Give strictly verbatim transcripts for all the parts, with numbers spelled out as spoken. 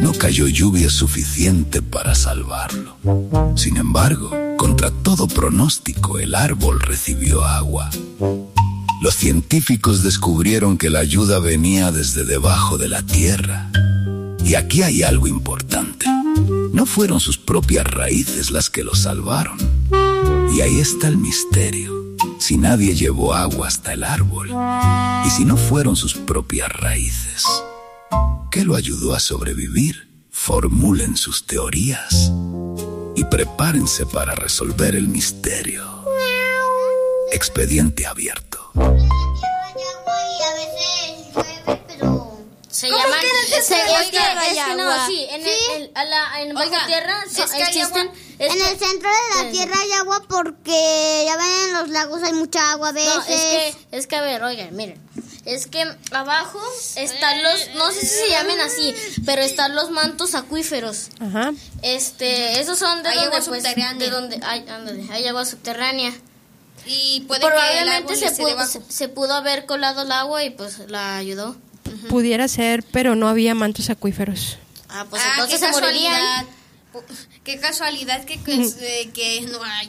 no cayó lluvia suficiente para salvarlo. Sin embargo, contra todo pronóstico, el árbol recibió agua. Los científicos descubrieron que la ayuda venía desde debajo de la tierra. Y aquí hay algo importante. No fueron sus propias raíces las que lo salvaron. Y ahí está el misterio. Si nadie llevó agua hasta el árbol, y si no fueron sus propias raíces, ¿qué lo ayudó a sobrevivir? Formulen sus teorías y prepárense para resolver el misterio. Expediente abierto. Se llama que no se se, puede es que, llevar es que no, agua? sí, en ¿Sí? el, el- a la, en bajo Oiga, tierra so- es que hay existen agua. es En que- el centro de la eh, tierra hay agua porque ya ven en los lagos hay mucha agua a veces. No, es que, es que a ver, oigan, miren. Es que abajo están los, no sé si se llamen así, pero están los mantos acuíferos. Ajá. Este, esos son de Hay donde, agua pues, subterránea. de donde hay, ándale, hay agua subterránea. Y puede que el Probablemente árbol se esté pudo, debajo. se, se pudo haber colado el agua y pues la ayudó. Pudiera ser, pero no había mantos acuíferos. Ah, pues Ah, entonces qué se morirían. casualidad. Pu- Qué casualidad que, que, eh, que no hay.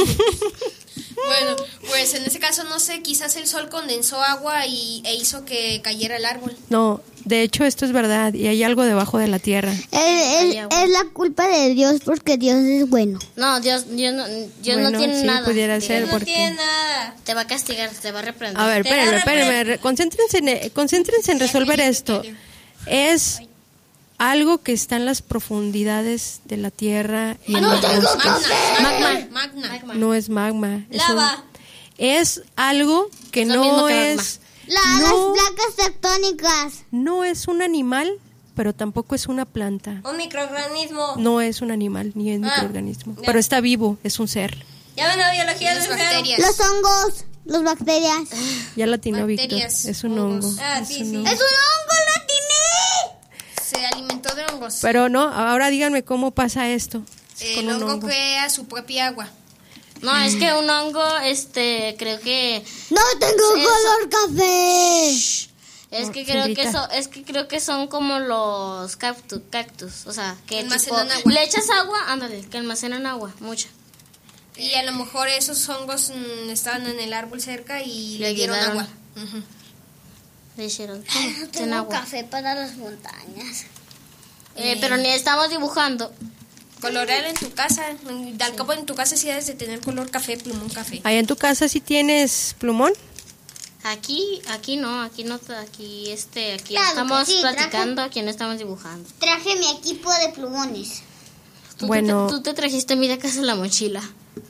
Bueno, pues en ese caso no sé, quizás el sol condensó agua y, e hizo que cayera el árbol. No, de hecho esto es verdad y hay algo debajo de la tierra. Es, es- es la culpa de Dios porque Dios es bueno. No, Dios, Dios, no, Dios Bueno, no tiene sí, nada. pudiera Dios ser no porque... tiene nada. Te va a castigar, te va a reprender. A ver, Te espérenme, da espérenme, repre- re- concéntrense en, eh, concéntrense en resolver esto. Es algo que está en las profundidades de la tierra y en no los tengo bosques. Magma. Magma. Magma. No es magma. Es, un- Lava. es algo que Es lo mismo no que es... La- no, Las placas tectónicas. no es un animal, pero tampoco es una planta. Un microorganismo. No es un animal ni un Ah, microorganismo, ya. pero está vivo, es un ser. Ya ven la biología Las del bacterias. Los hongos, las bacterias. Ya la atinó Víctor. Bacterias, Es un hongos. hongo. Ah, es sí, un sí. hongo. ¡Es un hongo, lo atiné! Se alimentó de hongos. Pero no, ahora díganme cómo pasa esto. El con un hongo hongo. crea su propia agua. No, es que un hongo, este, creo que ¡No tengo Eso. color café! es No, que creo que Sandrita. eso, es que creo que son como los cactus, cactus, o sea, que tipo, Almacenan agua. le echas agua, ándale, que almacenan agua, mucha. Y a lo mejor esos hongos mm, estaban en el árbol cerca y Le le dieron ayudaron. agua. Ujú. Le hicieron No ten tengo agua. café para las montañas. Eh, pero ni estamos dibujando. Colorear en tu casa. Al cabo en tu casa sí debes de tener color café, plumón café. Allá en tu casa sí tienes plumón. Aquí, aquí no, aquí no, aquí este, aquí Claro que estamos sí, traje- platicando, aquí no estamos dibujando. Traje mi equipo de plumones. Tú, Bueno. te, tú te trajiste mi de casa la mochila.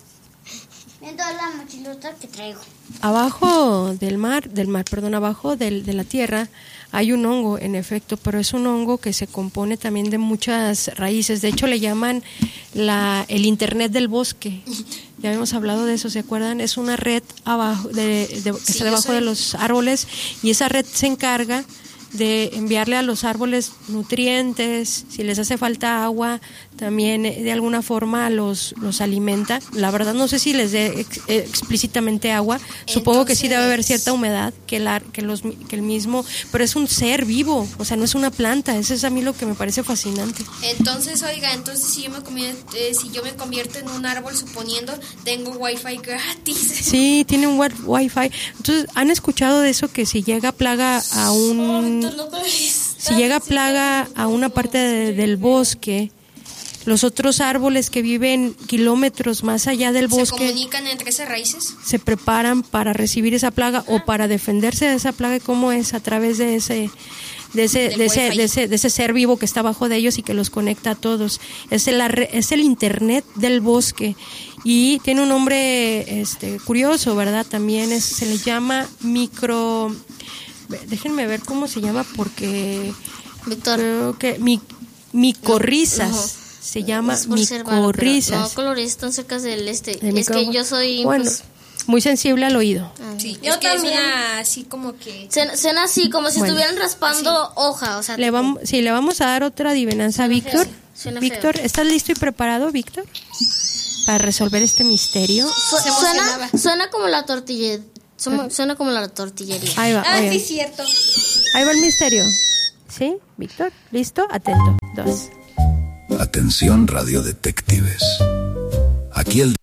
Miren todas las mochilotas que traigo. Abajo del mar, del mar, perdón, abajo del, de la tierra hay un hongo, en efecto, pero es un hongo que se compone también de muchas raíces. De hecho, le llaman la, el Internet del bosque. Ya habíamos hablado de eso, ¿se acuerdan? Es una red abajo de, de- que Sí, está yo debajo sé. de los árboles y esa red se encarga de enviarle a los árboles nutrientes, si les hace falta agua, también eh, de alguna forma los, los alimenta. La verdad no sé si les dé ex- eh, explícitamente agua, supongo que sí debe haber cierta humedad, que, el ar- que, los, que el mismo, pero es un ser vivo, o sea, no es una planta, eso es a mí lo que me parece fascinante. Entonces, oiga, entonces si yo me convierto, eh, si yo me convierto en un árbol, suponiendo, tengo wifi gratis. Sí, tiene un wi- wifi. Entonces, ¿han escuchado de eso que si llega plaga a un... Si llega plaga a una parte de- del bosque, los otros árboles que viven kilómetros más allá del ¿Se bosque comunican entre esas raíces? se preparan para recibir esa plaga o para defenderse de esa plaga. ¿Cómo es? A través de ese de ese Del de ese, wifi. de ese de ese ser vivo que está abajo de ellos y que los conecta a todos. Es el arre- es el internet del bosque y tiene un nombre este curioso, ¿verdad? También es, se le llama micro. Déjenme ver cómo se llama porque Víctor. creo que mi, micorrizas. No. Se llama Es por ser malo, pero micorrizas. No, colores tan cerca del este. El es micrófono. que yo soy. Bueno, pues, muy sensible al oído. ah, Sí, yo es que también. suena así como que... Suena, suena así, como si Bueno. estuvieran raspando hoja, o sea. Le tipo- vamos, sí, le vamos a dar otra adivinanza a Víctor. feo, suena Víctor, feo. ¿estás listo y preparado, Víctor? Para resolver este misterio. Su- Se suena, emocionaba. suena como la tortillería. Suena, suena como la tortillería. Ahí va, Ah, oigan. sí, cierto. Ahí va el misterio. ¿Sí, Víctor? ¿Listo? Atento. Dos. Atención, radiodetectives. Aquí el...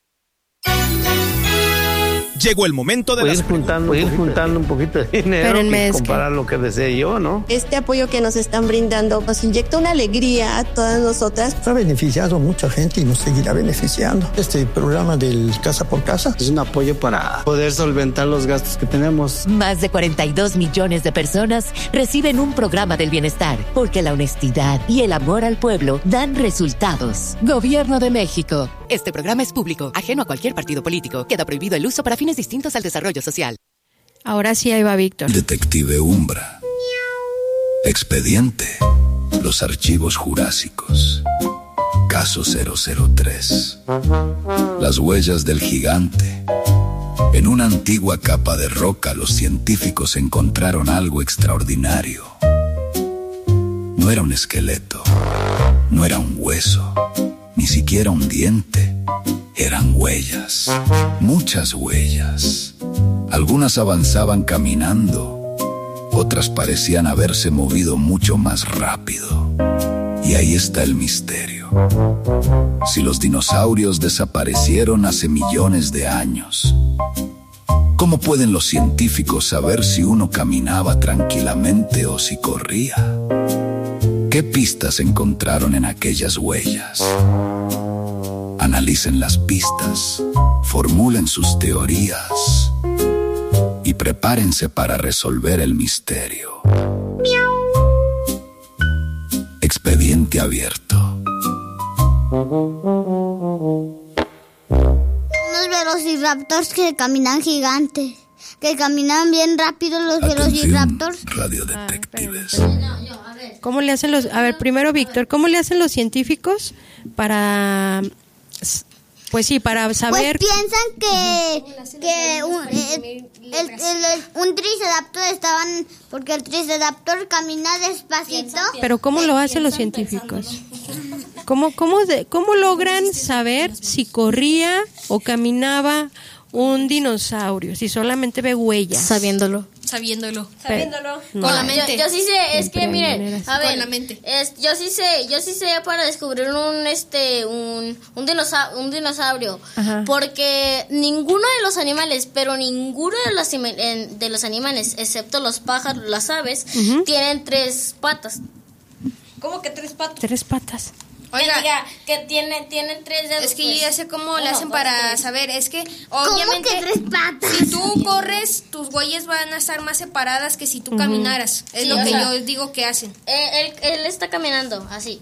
Llegó el momento de Puedes las ir juntando, puedes ir juntando un poquito de dinero Espérenme, y es comparar que- lo que desee yo, ¿no? Este apoyo que nos están brindando nos inyecta una alegría a todas nosotras. Ha beneficiado a mucha gente y nos seguirá beneficiando. Este programa del Casa por Casa Es un apoyo para poder solventar los gastos que tenemos. Más de cuarenta y dos millones de personas reciben un programa del bienestar, porque la honestidad y el amor al pueblo dan resultados. Gobierno de México. Este programa es público, ajeno a cualquier partido político. Queda prohibido el uso para fines distintos al desarrollo social. Ahora sí, ahí va Víctor. Detective Umbra. Expediente: los archivos jurásicos. Caso cero cero tres. Las huellas del gigante. En una antigua capa de roca, los científicos encontraron algo extraordinario. No era un esqueleto, no era un hueso, ni siquiera un diente. Eran huellas, muchas huellas. Algunas avanzaban caminando, otras parecían haberse movido mucho más rápido. Y ahí está el misterio. Si los dinosaurios desaparecieron hace millones de años, ¿cómo pueden los científicos saber si uno caminaba tranquilamente o si corría? ¿Qué pistas encontraron en aquellas huellas? Analicen las pistas, formulen sus teorías y prepárense para resolver el misterio. Expediente abierto. Unos velociraptors que caminan gigantes. Que caminan bien rápido los Atención, velociraptors. radiodetectives. ¿Cómo le hacen los... A ver, primero, Víctor, ¿cómo le hacen los científicos para... Pues sí, para saber... Pues piensan que, que un, el, el, el- un triceraptor estaban... Porque el triceraptor camina despacito. Pero ¿cómo lo hacen los científicos? ¿Cómo, cómo, de- cómo logran saber si corría o caminaba un dinosaurio? Si solamente ve huellas. Sabiéndolo. Sabiéndolo. Sabiéndolo. Con la Yo, mente. yo sí sé, es En que miren, primeras. a ver, Con la mente. Es, yo sí sé, yo sí sé para descubrir un este un un, dinosa- un dinosaurio, Ajá. porque ninguno de los animales, pero ninguno de los anima- en- de los animales, excepto los pájaros, las aves, Ujú. tienen tres patas. ¿Cómo que tres patas? Tres patas. Oiga, que, diga, que tienen tienen tres dedos. es que pues. yo ya sé cómo le Uno, hacen dos, para tres. saber. Es que, ¿Cómo obviamente, que tres patas? si tú corres, tus huellas van a estar más separadas que si tú caminaras. Es Sí, lo o que sea, yo digo que hacen. Eh, él, él está caminando así.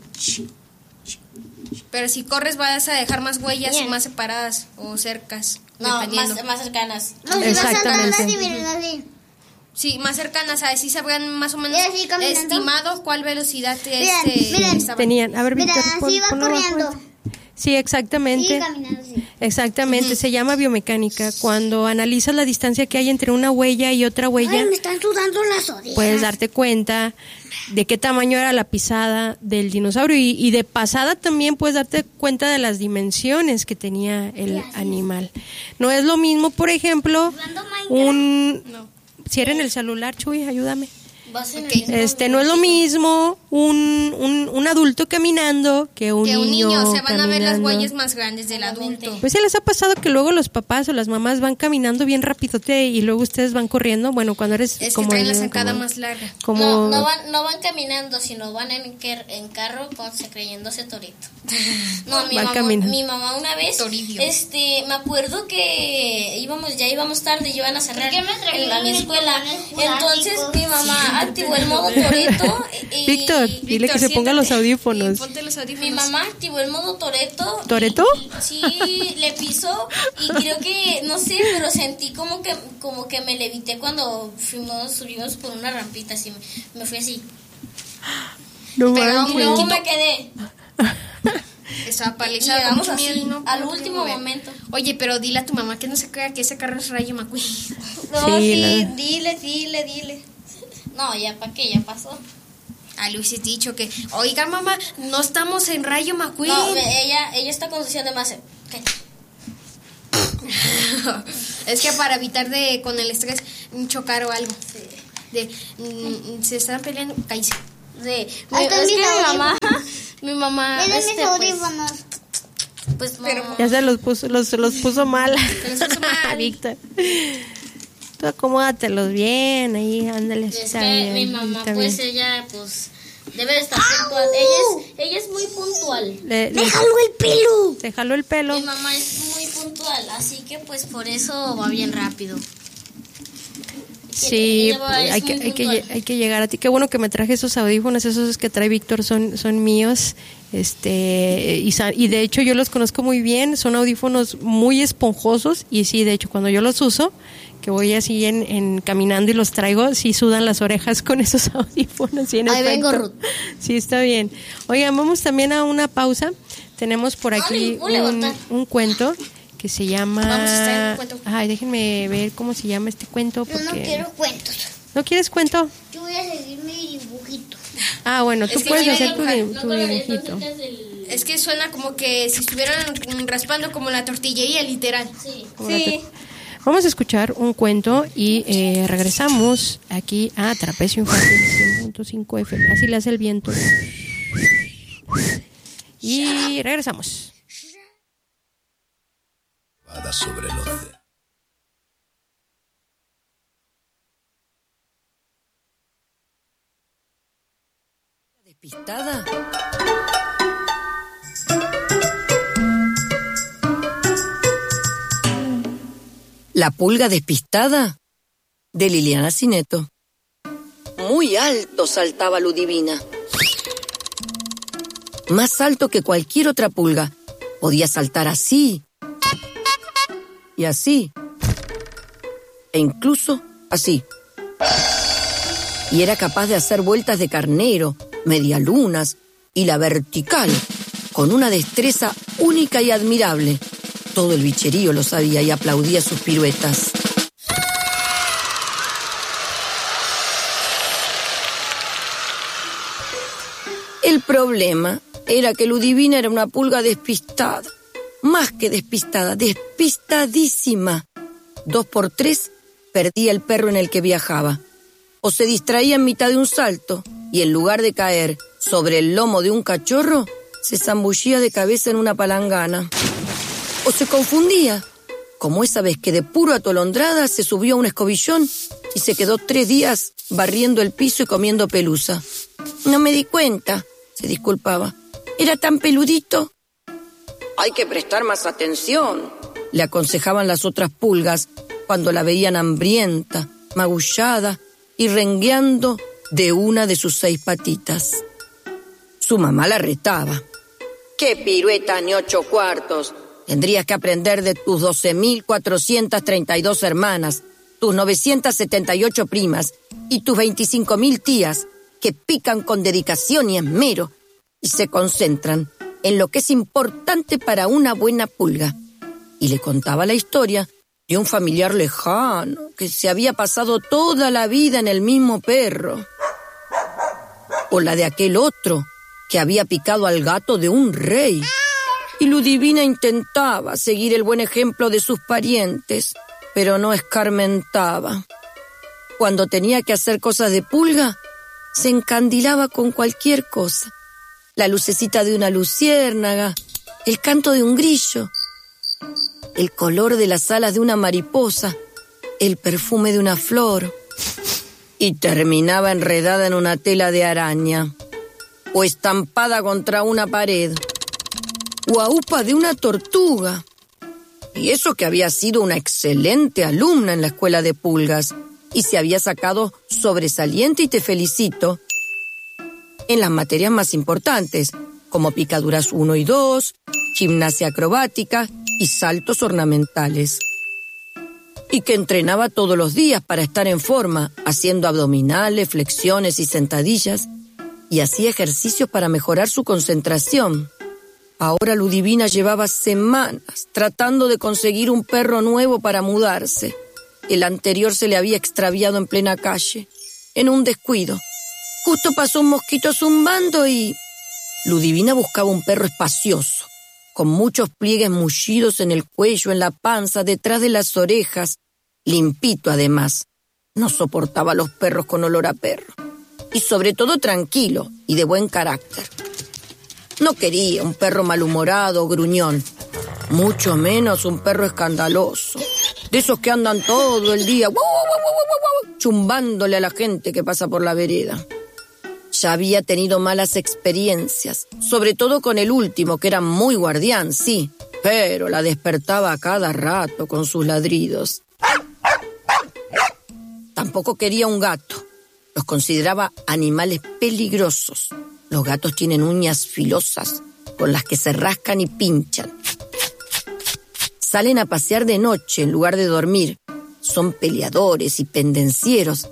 Pero si corres, vas a dejar más huellas Bien. más separadas o cercas. No, dependiendo. más, más cercanas. Los ibas a Exactamente. andar así, miren, así. Sí, más cercanas, así sabrán más o menos Y así caminando. estimado cuál velocidad Miren, este, miren. estaban. Tenían, a ver, Mira, Víctor, pon- así va ponlo abajo. corriendo. Sí, exactamente. Y caminando así. Exactamente, se llama biomecánica. Cuando analizas la distancia que hay entre una huella y otra huella, Ay, me están sudando las orejas. puedes darte cuenta de qué tamaño era la pisada del dinosaurio y, y de pasada también puedes darte cuenta de las dimensiones que tenía el animal. No es lo mismo, por ejemplo, un... Cierren el celular, Chuy, ayúdame. Vas en Ok. el- Este, no es lo mismo un, un, un adulto caminando que un Que un niño niño, se van a ver las caminando. huellas más grandes del adulto. Pues se les ha pasado que luego los papás o las mamás van caminando bien rapidote y luego ustedes van corriendo. Bueno, cuando eres Es que como traen la el- sacada como- más larga. como No, no van, no van caminando, sino van en, quer- en carro con, se creyéndose torito. No, mi Van mamá, caminando. mi mamá una vez, Toribio. este, me acuerdo que íbamos, ya íbamos tarde y iban a cerrar en la mi escuela. Entonces mi mamá activó el modo Toreto. y- Víctor, dile que se ponga los audífonos. Y ponte los audífonos. Mi mamá activó el modo Toreto. ¿Toretto? Sí, le pisó y creo que, no sé, pero sentí como que como que me levité cuando fuimos, subimos por una rampita, así, me, me fui así. No Pero manches. Y luego me quedé. Estaba Y paralizada. llegamos mucho así, miedo, ¿no? al No último quiero ver. momento. Oye, pero dile a tu mamá que no se crea que ese carro es Rayo McQueen. No, Sí, sí, la- dile, dile, dile. No, ya para qué, ya pasó. A Luis he dicho que, oiga mamá, no estamos en Rayo McQueen. No, ve, ella, ella está conduciendo más. ¿Qué? Es que para evitar de con el estrés chocar o algo. de mm, se están peleando, cállese. Sí, mi, es que mi mamá, mi mamá, Miren este, mis audífonos. Pues, pues Pero- no. Ya se los puso, los, los puso mal. Se los puso mal. Víctor. Tú acomódatelos bien, ahí, ándale. Es está que bien, mi mamá, está pues bien. ella, pues, debe de estar puntual. Ella es, ella es muy puntual. Le- le- ¡Déjalo el pelo! Se jaló el pelo. Mi mamá es muy puntual, así que pues por eso va bien rápido. Sí, Ella va- es hay que, muy hay, que, puntual. lle- hay que llegar a ti. Qué bueno que me traje esos audífonos, esos que trae Víctor son, son míos. Este, y, sa- y de hecho yo los conozco muy bien, son audífonos muy esponjosos y sí, de hecho cuando yo los uso, que voy así en, en caminando y los traigo, sí sudan las orejas con esos audífonos. Sí, en Ahí vengo, efecto. Ruth. Sí, está bien. Oigan, vamos también a una pausa. Tenemos por aquí Ay, voy a un, levantar. un cuento que se llama... Vamos a estar en un cuento. Ay, déjenme ver cómo se llama este cuento. Yo no porque- quiero cuentos. ¿No quieres cuento? Yo voy a seguir mi dibujito. Ah, bueno, tú Es que puedes quiere hacer tu, dibujar, di- No, tu pero dibujito. entonces del- Es que suena como que si estuvieran mm, raspando como la tortillería, literal. Sí. Como la te- Vamos a escuchar un cuento y eh, regresamos aquí a Trapecio Infantil cien punto cinco F M. Así le hace el viento. Y regresamos. Sobre el océano. ¿Despistada? La pulga despistada de Liliana Cineto. Muy alto saltaba Ludivina. Más alto que cualquier otra pulga. Podía saltar así y así e incluso así. Y era capaz de hacer vueltas de carnero, medialunas y la vertical, con una destreza única y admirable. Todo el bicherío lo sabía y aplaudía sus piruetas. El problema era que Ludivina era una pulga despistada. Más que despistada, despistadísima. Dos por tres perdía el perro en el que viajaba. O se distraía en mitad de un salto y en lugar de caer sobre el lomo de un cachorro, se zambullía de cabeza en una palangana. O se confundía, como esa vez que de puro atolondrada se subió a un escobillón y se quedó tres días barriendo el piso y comiendo pelusa. No me di cuenta, se disculpaba. Era tan peludito. Hay que prestar más atención, le aconsejaban las otras pulgas cuando la veían hambrienta, magullada y rengueando de una de sus seis patitas. Su mamá la retaba. ¡Qué pirueta ni ocho cuartos! Tendrías que aprender de tus doce mil cuatrocientas treinta y dos hermanas, tus novecientas setenta y ocho primas y tus veinticinco mil tías que pican con dedicación y esmero y se concentran en lo que es importante para una buena pulga. Y le contaba la historia de un familiar lejano que se había pasado toda la vida en el mismo perro. O la de aquel otro que había picado al gato de un rey. Y Ludivina intentaba seguir el buen ejemplo de sus parientes, pero no escarmentaba. Cuando tenía que hacer cosas de pulga, se encandilaba con cualquier cosa. La lucecita de una luciérnaga, el canto de un grillo, el color de las alas de una mariposa, el perfume de una flor. Y terminaba enredada en una tela de araña, o estampada contra una pared, o a upa de una tortuga. Y eso que había sido una excelente alumna en la escuela de pulgas, y se había sacado sobresaliente y te felicito en las materias más importantes, como picaduras uno y dos, gimnasia acrobática y saltos ornamentales. Y que entrenaba todos los días para estar en forma, haciendo abdominales, flexiones y sentadillas, y hacía ejercicios para mejorar su concentración. Ahora Ludivina llevaba semanas tratando de conseguir un perro nuevo para mudarse. El anterior se le había extraviado en plena calle, en un descuido. Justo pasó un mosquito zumbando y... Ludivina buscaba un perro espacioso, con muchos pliegues mullidos en el cuello, en la panza, detrás de las orejas, limpito además, No soportaba a los perros con olor a perro. Y sobre todo tranquilo y de buen carácter. No quería un perro malhumorado o gruñón. Mucho menos un perro escandaloso. De esos que andan todo el día chumbándole a la gente que pasa por la vereda. Ya había tenido malas experiencias, sobre todo con el último, que era muy guardián, sí, pero la despertaba a cada rato con sus ladridos. Tampoco quería un gato. Los consideraba animales peligrosos. Los gatos tienen uñas filosas con las que se rascan y pinchan. Salen a pasear de noche en lugar de dormir. Son peleadores y pendencieros.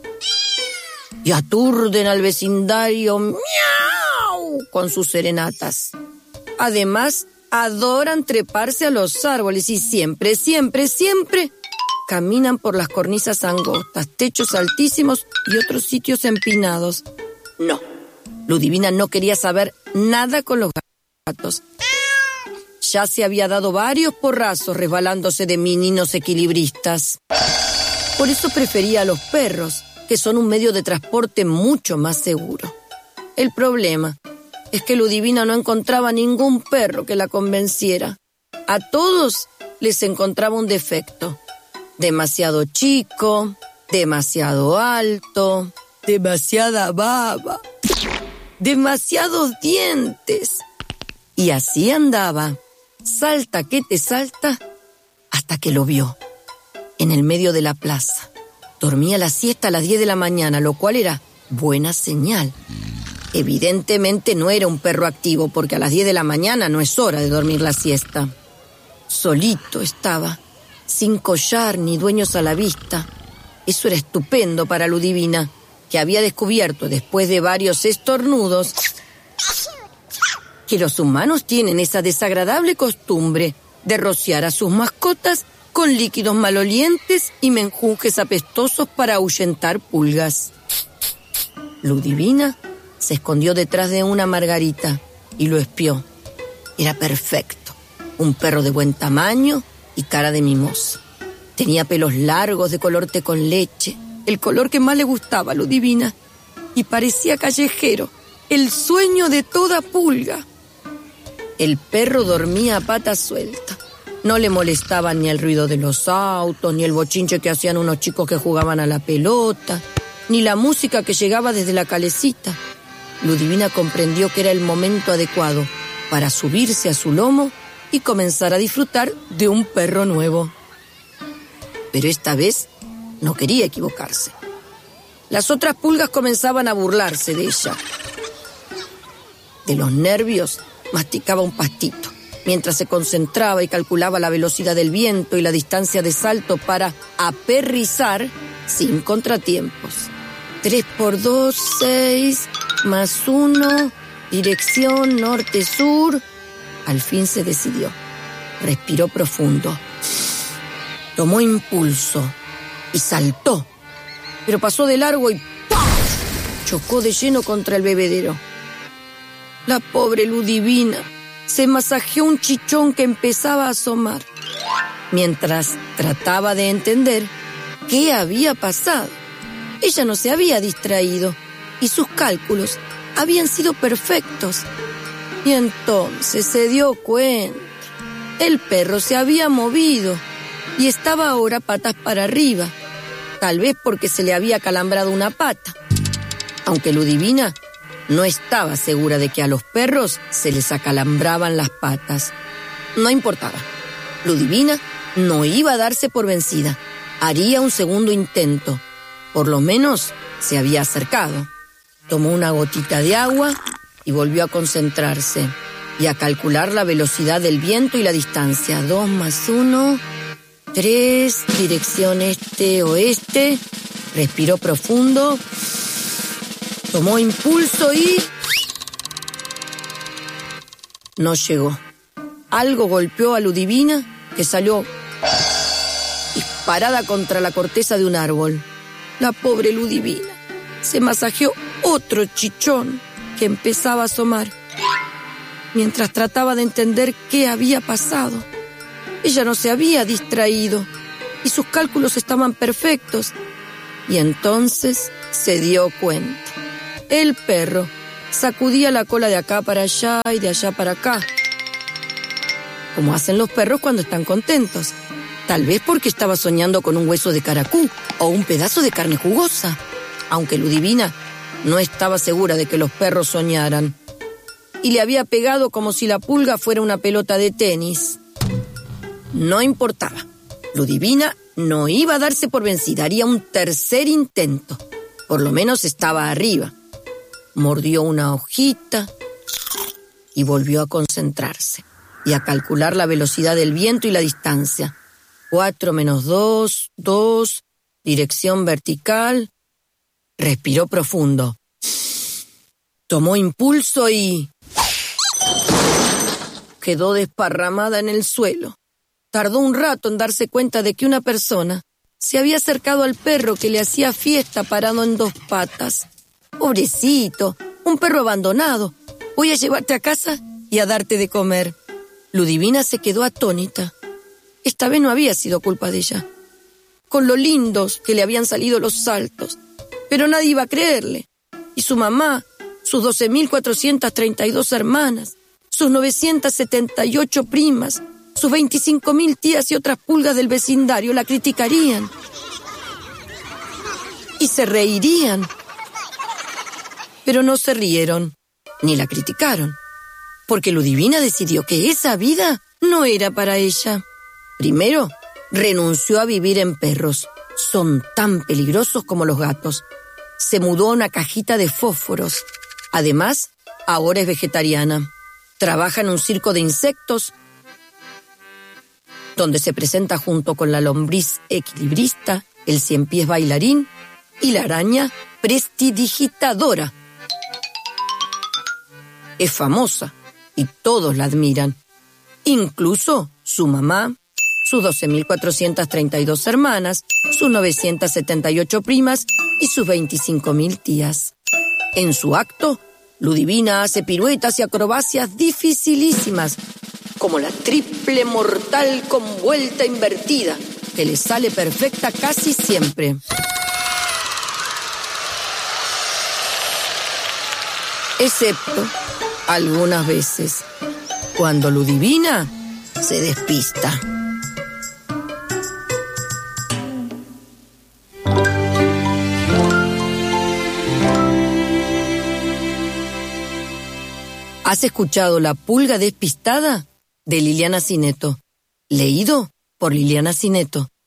Y aturden al vecindario ¡miau! Con sus serenatas. Además, adoran treparse a los árboles y siempre, siempre, siempre caminan por las cornisas angostas, techos altísimos y otros sitios empinados. No, Ludivina no quería saber nada con los gatos. Ya se había dado varios porrazos resbalándose de meninos equilibristas. Por eso prefería a los perros, que son un medio de transporte mucho más seguro. El problema es que Ludivina no encontraba ningún perro que la convenciera. A todos les encontraba un defecto. Demasiado chico, demasiado alto, demasiada baba, demasiados dientes. Y así andaba, salta que te salta, hasta que lo vio, en el medio de la plaza. Dormía la siesta a las diez de la mañana, lo cual era buena señal. Evidentemente no era un perro activo, porque a las diez de la mañana no es hora de dormir la siesta. Solito estaba, sin collar ni dueños a la vista. Eso era estupendo para Ludivina, que había descubierto, después de varios estornudos, que los humanos tienen esa desagradable costumbre de rociar a sus mascotas con líquidos malolientes y menjunjes apestosos para ahuyentar pulgas. Ludivina se escondió detrás de una margarita y lo espió. Era perfecto, un perro de buen tamaño y cara de mimoso. Tenía pelos largos de color té con leche, el color que más le gustaba a Ludivina, y parecía callejero, el sueño de toda pulga. El perro dormía a pata suelta. No le molestaban ni el ruido de los autos, ni el bochinche que hacían unos chicos que jugaban a la pelota, ni la música que llegaba desde la calecita. Ludivina comprendió que era el momento adecuado para subirse a su lomo y comenzar a disfrutar de un perro nuevo. Pero esta vez no quería equivocarse. Las otras pulgas comenzaban a burlarse de ella. De los nervios, masticaba un pastito, mientras se concentraba y calculaba la velocidad del viento y la distancia de salto para aperrizar sin contratiempos. Tres por dos, seis, más uno, dirección norte-sur. Al fin se decidió. Respiró profundo. Tomó impulso y saltó, pero pasó de largo y ¡pum! Chocó de lleno contra el bebedero. La pobre Ludivina se masajeó un chichón que empezaba a asomar, mientras trataba de entender qué había pasado. Ella no se había distraído y sus cálculos habían sido perfectos. Y entonces se dio cuenta. El perro se había movido y estaba ahora patas para arriba, tal vez porque se le había calambrado una pata. Aunque Ludivina no estaba segura de que a los perros se les acalambraban las patas. No importaba. Ludivina no iba a darse por vencida. Haría un segundo intento. Por lo menos se había acercado. Tomó una gotita de agua y volvió a concentrarse y a calcular la velocidad del viento y la distancia. Dos más uno, tres, dirección este-oeste. Respiró profundo. Tomó impulso y... no llegó. Algo golpeó a Ludivina, que salió disparada contra la corteza de un árbol. La pobre Ludivina se masajeó otro chichón que empezaba a asomar, mientras trataba de entender qué había pasado. Ella no se había distraído y sus cálculos estaban perfectos. Y entonces se dio cuenta. El perro sacudía la cola de acá para allá y de allá para acá, como hacen los perros cuando están contentos. Tal vez porque estaba soñando con un hueso de caracú o un pedazo de carne jugosa, aunque Ludivina no estaba segura de que los perros soñaran. Y le había pegado como si la pulga fuera una pelota de tenis. No importaba. Ludivina no iba a darse por vencida, haría un tercer intento. Por lo menos estaba arriba. Mordió una hojita y volvió a concentrarse y a calcular la velocidad del viento y la distancia. Cuatro menos dos, dos, dirección vertical. Respiró profundo. Tomó impulso y quedó desparramada en el suelo. Tardó un rato en darse cuenta de que una persona se había acercado al perro que le hacía fiesta parado en dos patas. Pobrecito, un perro abandonado. Voy a llevarte a casa y a darte de comer. Ludivina se quedó atónita. Esta vez no había sido culpa de ella. Con lo lindos que le habían salido los saltos. Pero nadie iba a creerle. Y su mamá, sus doce mil cuatrocientas treinta y dos hermanas, sus novecientas setenta y ocho primas, sus veinticinco mil tías y otras pulgas del vecindario la criticarían. Y se reirían. Pero no se rieron, ni la criticaron, porque Ludivina decidió que esa vida no era para ella. Primero, renunció a vivir en perros. Son tan peligrosos como los gatos. Se mudó a una cajita de fósforos. Además, ahora es vegetariana. Trabaja en un circo de insectos, donde se presenta junto con la lombriz equilibrista, el cien pies bailarín y la araña prestidigitadora. Es famosa y todos la admiran, incluso su mamá, sus doce mil cuatrocientas treinta y dos hermanas, sus novecientas setenta y ocho primas y sus veinticinco mil tías. En su acto, Ludivina hace piruetas y acrobacias dificilísimas, como la triple mortal con vuelta invertida, que le sale perfecta casi siempre. Excepto algunas veces, cuando Ludivina se despista. ¿Has escuchado La pulga despistada? De Liliana Cineto. Leído por Liliana Cineto.